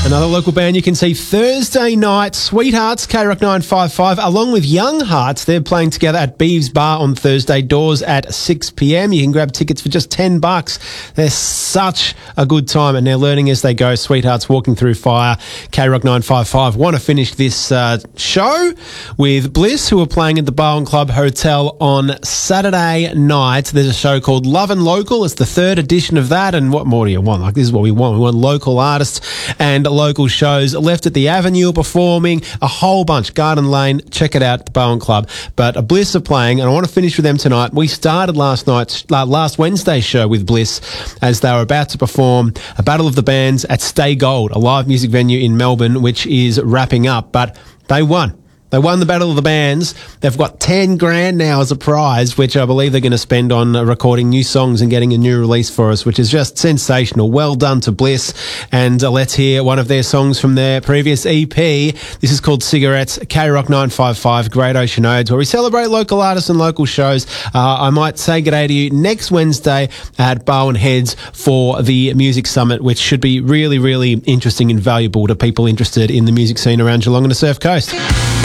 Another local band you can see Thursday night, Sweethearts, K-Rock 955, along with Young Hearts. They're playing together at Beeves Bar on Thursday, doors at 6 p.m. You can grab tickets for just $10. They're such a good time, and they're learning as they go. Sweethearts, Walking Through Fire, K-Rock 955. Want to finish this show with Bliss, who are playing at the Barwon Club Hotel on Saturday night. There's a show called Love and Local. It's the third edition of that, and what more do you want? Like, this is what we want. We want local artists and local shows. Left at the Avenue performing, a whole bunch. Garden Lane, check it out, the Barwon Club. But Bliss are playing, and I want to finish with them tonight. We started last Wednesday's show with Bliss as they were about to perform a Battle of the Bands at Stay Gold, a live music venue in Melbourne, which is wrapping up. But they won. They won the Battle of the Bands. They've got $10,000 now as a prize, which I believe they're going to spend on recording new songs and getting a new release for us, which is just sensational. Well done to Bliss. And let's hear one of their songs from their previous EP. This is called Cigarettes, K-Rock 955, Great Ocean Odes, where we celebrate local artists and local shows. I might say g'day to you next Wednesday at Barwon Heads for the Music Summit, which should be really, really interesting and valuable to people interested in the music scene around Geelong and the Surf Coast.